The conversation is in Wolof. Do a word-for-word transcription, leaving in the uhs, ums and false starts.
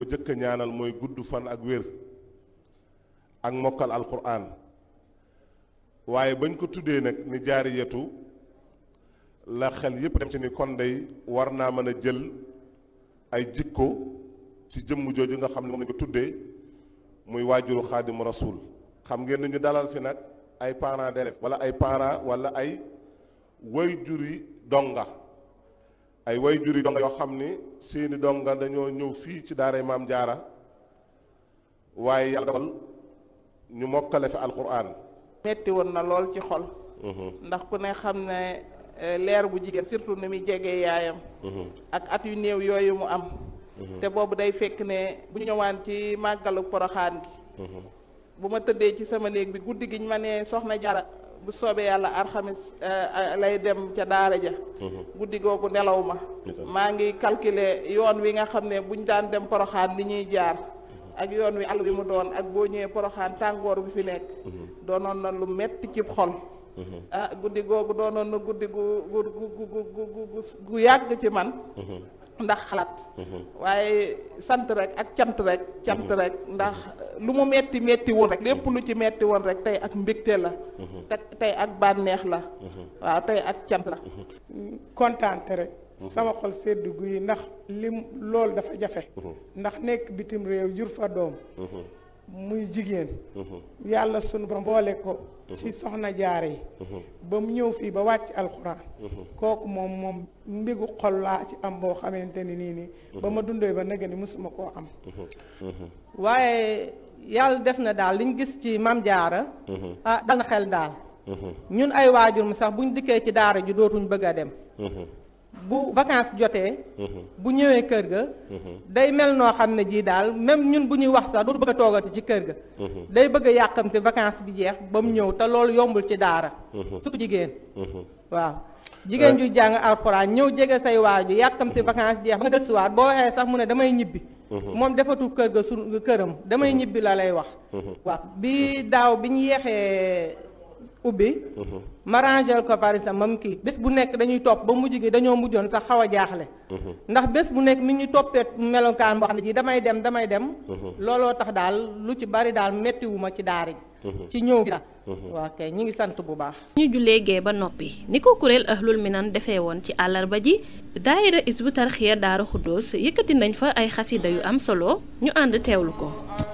jëkk a ñaanal mooy gudd fan ak wér ak mokkal alquran waaye bañ ko tuddee nag ni jaariyatu la xel yépp dem ci ni kon day war naa mën a jël ay jikko ci jëmm jooju nga xam ne moom lañ ko tuddee muy waajuru xaadimu rasul xam ngeen ni ñu dalal fi nag ay parents d'élèves wala ay parents wala ay wayjuri donga ay wayjuri donga yoo xam ni seeni donga dañoo ñëw fii ci daaray maam jaara waaye yàlla dogal ñu mokkale fi alquran. metti woon na lool ci xol ndax ku ne xam ne leer bu jigéen surtout ni muy jegee yaayam ak at yu néew yooyu mu am te boobu day fekk ne bu ñu ñëwaan ci màggalu poroxaan gi bu ma tëddee ci sama néeg bi guddi gi ñu ma ne soxna Jara bu soobee yàlla alxamis lay dem ca daara ja guddi googu nelaw ma maa ngi calculer yoon wi nga xam ne buñ daan dem poroxaan li ñuy jaar ak yoon wi àll bi mu doon ak boo ñëwee poroxaan tàngoor bi fi nekk doonoon na lu metti ci xol ah guddi googu doonoon na guddi gu gu gu gu gu yàgg ci man ndax xalaat waaye sant rek ak cant rek cant rek ndax lu mu metti metti woon rek lépp lu ci metti woon rek tey ak mbégte la te tey ak bànneex la waaw tey ak cant la kontaante rek sama xol seddu guy ndax lim loolu dafa jafe ndax nekk bitim réew jur fa doom muy jigéen yàlla sunu borom boole ko ci soxna jaare yi ba mu ñëw fii ba wàcc alxuraan kooku moom moom mbégu xol laa ci am boo xamante ni nii nii ba ma dundee ba nega ni mësuma koo am waaye yàlla def na daal liñ gis ci mam jaara ah dal na xel daal ñun ay waajur mu sax buñ dikkee ci daara ji dootuñ bëgg a dem bu vacances jotee bu ñëwee kër ga day mel noo xam ne jii daal même ñun bu ñuy wax sax dootu bëgg a toogati ci kër ga day bëgg a yàqamte vacances bi jeex ba mu ñëw te loolu yombul ci daara surtout jigéen waaw jigéen ju jàng alxuraan ñëw jege say waaju yàqamte vacances jeex ba nga gëstuwaat boo waxee sax mu ne damay ñibbi moom defatu kër ga su këram damay ñibbi la lay wax waaw bi daaw bi ñu yeexee ubbi ma rangel ko par exemple mam kii bés bu nekk dañuy topp ba mujj gi dañoo mujjoon sax xaw a jaaxle ndax bés bu nekk mi ñu toppee melokaan boo xam ne ji damay dem damay dem looloo tax daal lu ci bari daal méttiwuma ci daara ji ci ñëw gi daal waaw kay ñi ngi sant bu baax ñu jullee gee ba noppi ni ko kuréel Ahlul Minan defee woon ci àllarba ji daayira Hizbut Tarqiyyah Daaru Xuddoos yëkkati nañ fa ay xasida yu am solo ñu ànd teewlu ko